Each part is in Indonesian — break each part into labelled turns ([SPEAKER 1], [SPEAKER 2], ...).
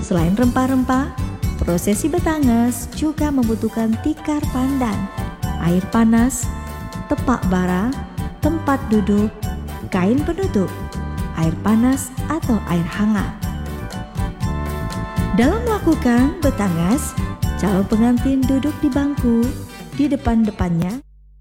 [SPEAKER 1] Selain rempah-rempah, prosesi Batangas juga membutuhkan tikar pandan, air panas, tepak bara, tempat duduk, kain penutup, air panas atau air hangat. Dalam melakukan Batangas, calon pengantin duduk di bangku di depan-depannya.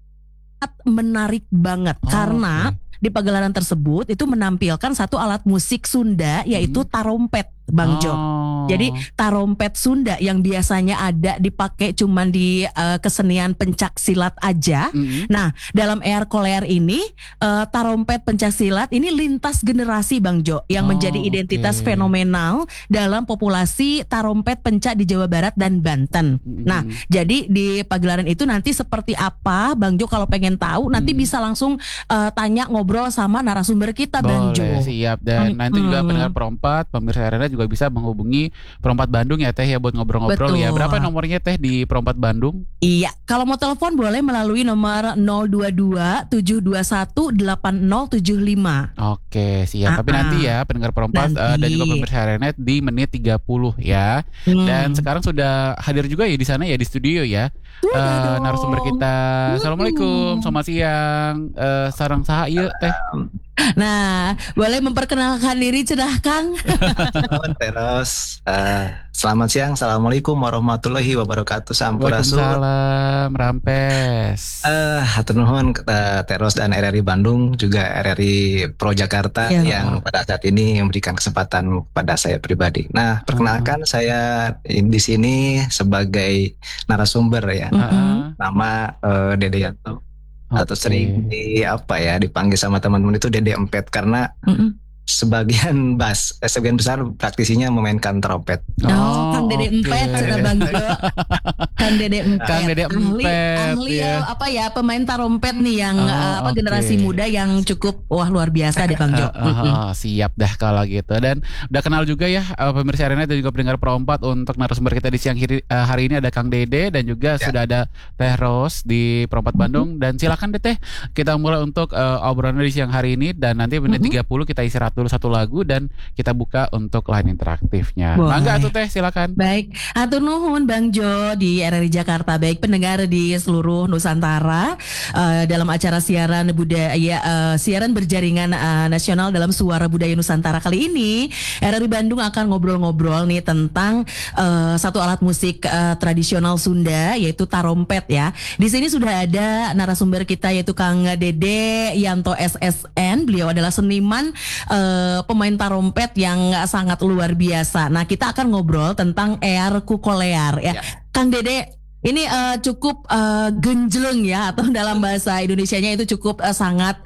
[SPEAKER 2] Menarik banget karena di pagelaran tersebut itu menampilkan satu alat musik Sunda yaitu tarompet, Bang Jo. Jadi tarompet Sunda yang biasanya ada dipakai cuman di kesenian pencak silat aja. Nah, dalam Eyar Kolear ini tarompet pencak silat ini lintas generasi, Bang Jo, yang menjadi identitas fenomenal dalam populasi tarompet pencak di Jawa Barat dan Banten. Nah, jadi di pagelaran itu nanti seperti apa, Bang Jo, kalau pengen tahu nanti bisa langsung tanya ngobrol sama narasumber kita, Bang Jo.
[SPEAKER 3] Boleh, siap. Dan nanti juga pendengar Perompat, pemirsa Arena juga bisa menghubungi Perompat Bandung ya Teh ya buat ngobrol-ngobrol.
[SPEAKER 2] Betul.
[SPEAKER 3] Ya. Berapa nomornya Teh di Perompat Bandung?
[SPEAKER 2] Iya, kalau mau telepon boleh melalui nomor 022 721 8075.
[SPEAKER 3] Oke, siap. Tapi nanti ya pendengar Perompat dan juga pemirsa Arena di menit 30 ya. Dan sekarang sudah hadir juga ya di sana ya di studio ya. Narasumber kita. Assalamualaikum, selamat siang. Sarang saha ieu Teh?
[SPEAKER 2] Nah, boleh memperkenalkan diri cenah Kang?
[SPEAKER 4] Teros, selamat siang. Assalamualaikum warahmatullahi wabarakatuh. Sampurasun.
[SPEAKER 3] Waalaikumsalam, Rampes.
[SPEAKER 4] Hatur nuhun Teros dan RRI Bandung, juga RRI Pro Jakarta yang pada saat ini memberikan kesempatan kepada saya pribadi. Nah, perkenalkan saya di sini sebagai narasumber ya. Nama Dede Yanto. Atau sering dipanggil sama teman-teman itu Dede Empet karena sebagian besar praktisinya memainkan trompet.
[SPEAKER 2] Kang Dede Empet sudah Bang Jo. Kang Dede Empet. Ahli
[SPEAKER 3] ya.
[SPEAKER 2] pemain tarompet nih yang generasi muda yang cukup luar biasa deh Bang Jo.
[SPEAKER 3] Siap dah kalau gitu. Dan udah kenal juga ya pemirsa Arena dan juga pendengar Perompat untuk narasumber kita di siang hari ini ada Kang Dede dan juga sudah ada Teh Ros di Perompat Bandung. Dan silakan deh Teh, kita mulai untuk obrolan di siang hari ini dan nanti menit 30 kita istirahat dulu satu lagu dan kita buka untuk line interaktifnya. Mangga atuh Teh, silakan.
[SPEAKER 2] Baik, hatur nuhun Bang Jo di RRI Jakarta. Baik pendengar di seluruh Nusantara dalam acara siaran budaya siaran berjaringan nasional dalam Suara Budaya Nusantara kali ini, RRI Bandung akan ngobrol-ngobrol nih tentang satu alat musik tradisional Sunda yaitu tarompet ya. Di sini sudah ada narasumber kita yaitu Kang Dede Yanto SSN. Beliau adalah seniman pemain tarompet yang sangat luar biasa. Nah, kita akan ngobrol tentang Eyar Kolear ya. Kang Dede, ini cukup genjleng ya, atau dalam bahasa Indonesianya itu cukup sangat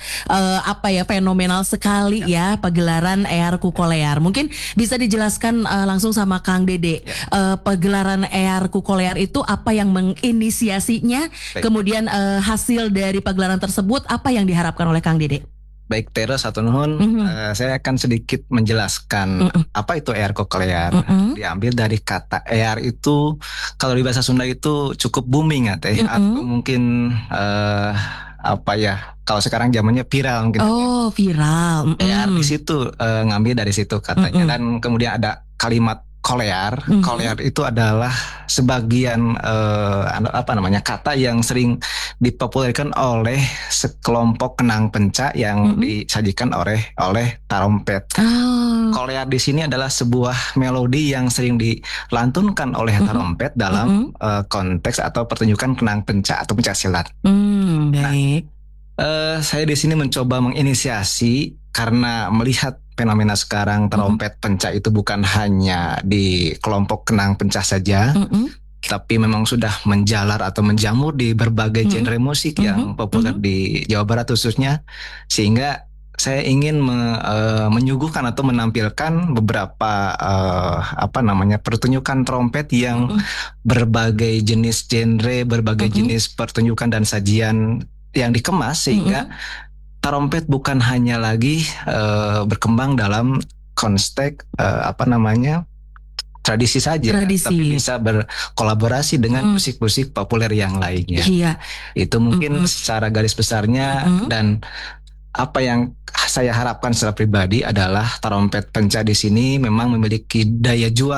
[SPEAKER 2] fenomenal sekali ya pagelaran Eyar Kolear. Mungkin bisa dijelaskan langsung sama Kang Dede. Pagelaran Eyar Kolear itu apa yang menginisiasinya? Kemudian hasil dari pagelaran tersebut apa yang diharapkan oleh Kang Dede?
[SPEAKER 4] Baik Teros, satu nuhun. Saya akan sedikit menjelaskan apa itu Eyar Kolear. Diambil dari kata eyar itu kalau di bahasa Sunda itu cukup booming ya Teh. Atau mungkin kalau sekarang zamannya viral mungkin.
[SPEAKER 2] Viral.
[SPEAKER 4] Eyar di situ ngambil dari situ katanya. Dan kemudian ada kalimat kolear. Kolear itu adalah sebagian kata yang sering dipopulerkan oleh sekelompok kenang pencak yang disajikan oleh tarompet. Kolear di sini adalah sebuah melodi yang sering dilantunkan oleh tarompet dalam konteks atau pertunjukan kenang pencak atau pencak silat.
[SPEAKER 2] Baik.
[SPEAKER 4] Saya di sini mencoba menginisiasi karena melihat fenomena sekarang tarompet pencak itu bukan hanya di kelompok kenang pencak saja, tapi memang sudah menjalar atau menjamur di berbagai genre musik yang populer di Jawa Barat khususnya, sehingga saya ingin menyuguhkan atau menampilkan beberapa pertunjukan trompet yang berbagai jenis genre, berbagai jenis pertunjukan dan sajian yang dikemas sehingga tarompet bukan hanya lagi berkembang dalam konteks tradisi saja, tapi bisa berkolaborasi dengan musik-musik populer yang lainnya. Itu mungkin secara garis besarnya. Dan apa yang saya harapkan secara pribadi adalah tarompet pencak di sini memang memiliki daya jual